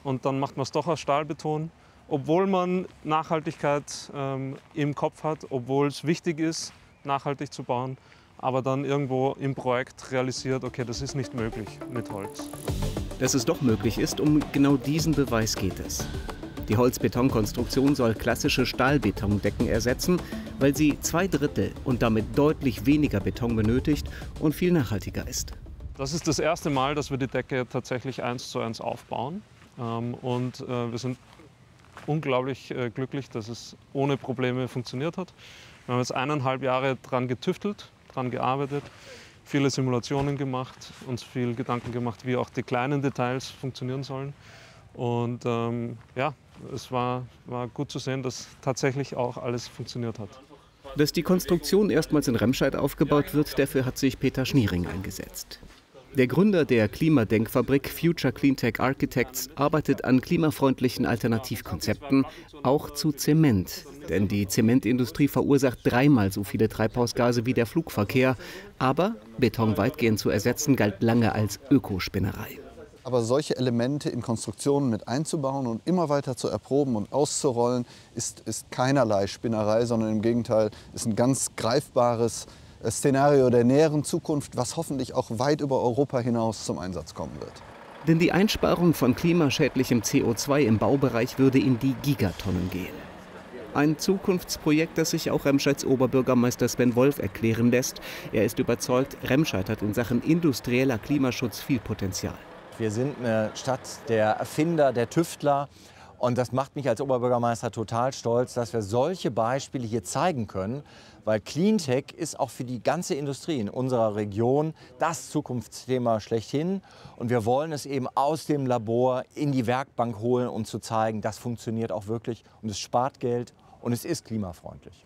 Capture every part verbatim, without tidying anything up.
und dann macht man es doch aus Stahlbeton. Obwohl man Nachhaltigkeit ähm, im Kopf hat, obwohl es wichtig ist, nachhaltig zu bauen, aber dann irgendwo im Projekt realisiert, okay, das ist nicht möglich mit Holz. Dass es doch möglich ist, um genau diesen Beweis geht es. Die Holzbetonkonstruktion soll klassische Stahlbetondecken ersetzen, weil sie zwei Drittel und damit deutlich weniger Beton benötigt und viel nachhaltiger ist. Das ist das erste Mal, dass wir die Decke tatsächlich eins zu eins aufbauen. Ähm, und äh, wir sind unglaublich äh, glücklich, dass es ohne Probleme funktioniert hat. Wir haben jetzt eineinhalb Jahre daran getüftelt, daran gearbeitet, viele Simulationen gemacht, uns viel Gedanken gemacht, wie auch die kleinen Details funktionieren sollen. Und ähm, ja, es war, war gut zu sehen, dass tatsächlich auch alles funktioniert hat. Dass die Konstruktion erstmals in Remscheid aufgebaut wird, dafür hat sich Peter Schniering eingesetzt. Der Gründer der Klimadenkfabrik Future Cleantech Architects arbeitet an klimafreundlichen Alternativkonzepten, auch zu Zement. Denn die Zementindustrie verursacht dreimal so viele Treibhausgase wie der Flugverkehr. Aber Beton weitgehend zu ersetzen, galt lange als Ökospinnerei. Aber solche Elemente in Konstruktionen mit einzubauen und immer weiter zu erproben und auszurollen, ist, ist keinerlei Spinnerei, sondern im Gegenteil ist ein ganz greifbares Szenario der näheren Zukunft, was hoffentlich auch weit über Europa hinaus zum Einsatz kommen wird. Denn die Einsparung von klimaschädlichem C O zwei im Baubereich würde in die Gigatonnen gehen. Ein Zukunftsprojekt, das sich auch Remscheids Oberbürgermeister Sven Wolf erklären lässt. Er ist überzeugt, Remscheid hat in Sachen industrieller Klimaschutz viel Potenzial. Wir sind eine Stadt der Erfinder, der Tüftler. Und das macht mich als Oberbürgermeister total stolz, dass wir solche Beispiele hier zeigen können. Weil Cleantech ist auch für die ganze Industrie in unserer Region das Zukunftsthema schlechthin. Und wir wollen es eben aus dem Labor in die Werkbank holen, um zu zeigen, das funktioniert auch wirklich. Und es spart Geld und es ist klimafreundlich.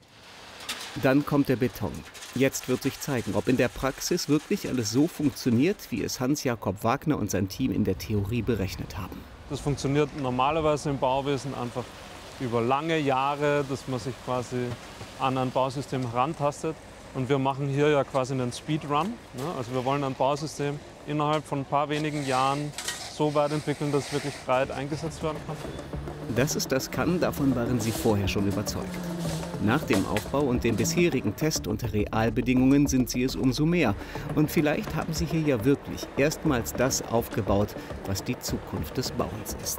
Dann kommt der Beton. Jetzt wird sich zeigen, ob in der Praxis wirklich alles so funktioniert, wie es Hans-Jakob Wagner und sein Team in der Theorie berechnet haben. Das funktioniert normalerweise im Bauwesen einfach über lange Jahre, dass man sich quasi an ein Bausystem herantastet. Und wir machen hier ja quasi einen Speedrun. Also wir wollen ein Bausystem innerhalb von ein paar wenigen Jahren so weit entwickeln, dass es wirklich breit eingesetzt werden kann. Dass es das kann, davon waren sie vorher schon überzeugt. Nach dem Aufbau und dem bisherigen Test unter Realbedingungen sind sie es umso mehr. Und vielleicht haben sie hier ja wirklich erstmals das aufgebaut, was die Zukunft des Bauens ist.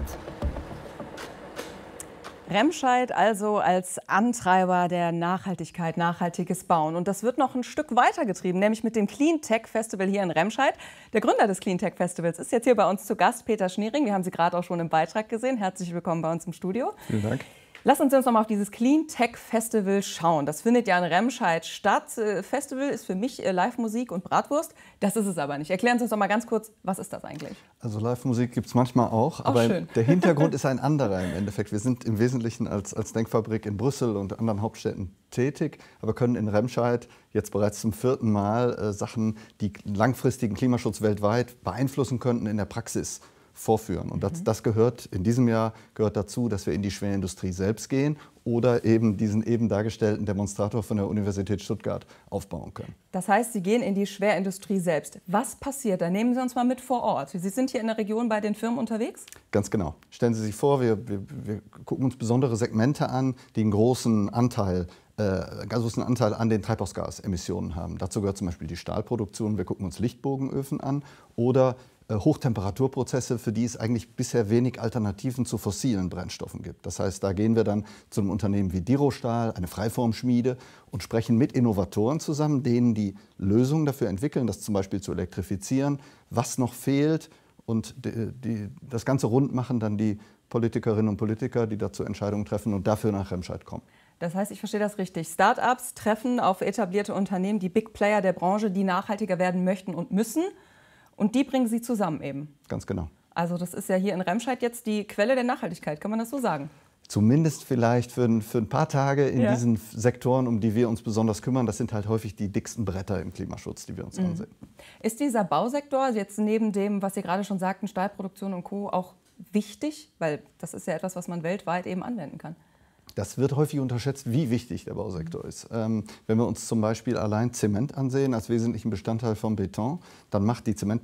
Remscheid also als Antreiber der Nachhaltigkeit, nachhaltiges Bauen. Und das wird noch ein Stück weitergetrieben, nämlich mit dem Cleantech Festival hier in Remscheid. Der Gründer des Cleantech Festivals ist jetzt hier bei uns zu Gast, Peter Schniering. Wir haben Sie gerade auch schon im Beitrag gesehen. Herzlich willkommen bei uns im Studio. Vielen Dank. Lass uns jetzt noch mal auf dieses Cleantech Festival schauen. Das findet ja in Remscheid statt. Festival ist für mich Live-Musik und Bratwurst. Das ist es aber nicht. Erklären Sie uns doch mal ganz kurz, was ist das eigentlich? Also Live-Musik gibt es manchmal auch, auch aber schön. Der Hintergrund ist ein anderer im Endeffekt. Wir sind im Wesentlichen als, als Denkfabrik in Brüssel und anderen Hauptstädten tätig, aber können in Remscheid jetzt bereits zum vierten Mal äh, Sachen, die langfristigen Klimaschutz weltweit beeinflussen könnten, in der Praxis vorführen. Und das, das gehört in diesem Jahr gehört dazu, dass wir in die Schwerindustrie selbst gehen oder eben diesen eben dargestellten Demonstrator von der Universität Stuttgart aufbauen können. Das heißt, Sie gehen in die Schwerindustrie selbst. Was passiert da? Nehmen Sie uns mal mit vor Ort. Sie sind hier in der Region bei den Firmen unterwegs? Ganz genau. Stellen Sie sich vor, wir, wir, wir gucken uns besondere Segmente an, die einen großen Anteil äh, ganz großen Anteil an den Treibhausgasemissionen haben. Dazu gehört zum Beispiel die Stahlproduktion. Wir gucken uns Lichtbogenöfen an oder Hochtemperaturprozesse, für die es eigentlich bisher wenig Alternativen zu fossilen Brennstoffen gibt. Das heißt, da gehen wir dann zu einem Unternehmen wie Dirostahl, eine Freiformschmiede, und sprechen mit Innovatoren zusammen, denen die Lösungen dafür entwickeln, das zum Beispiel zu elektrifizieren, was noch fehlt. Und die, die, das Ganze rund machen dann die Politikerinnen und Politiker, die dazu Entscheidungen treffen und dafür nach Remscheid kommen. Das heißt, ich verstehe das richtig. Start-ups treffen auf etablierte Unternehmen, die Big Player der Branche, die nachhaltiger werden möchten und müssen. Und die bringen Sie zusammen eben. Ganz genau. Also das ist ja hier in Remscheid jetzt die Quelle der Nachhaltigkeit, kann man das so sagen? Zumindest vielleicht für ein, für ein paar Tage in ja. diesen Sektoren, um die wir uns besonders kümmern. Das sind halt häufig die dicksten Bretter im Klimaschutz, die wir uns mhm. ansehen. Ist dieser Bausektor jetzt neben dem, was Sie gerade schon sagten, Stahlproduktion und Co. auch wichtig? Weil das ist ja etwas, was man weltweit eben anwenden kann. Das wird häufig unterschätzt, wie wichtig der Bausektor ist. Ähm, wenn wir uns zum Beispiel allein Zement ansehen als wesentlichen Bestandteil von Beton, dann macht die Zement